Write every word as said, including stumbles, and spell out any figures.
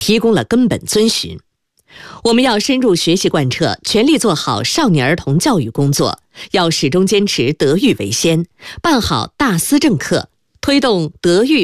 提供了根本遵循。我们要深入学习贯彻，全力做好少年儿童教育工作，要始终坚持德育为先，办好大思政课，推动德育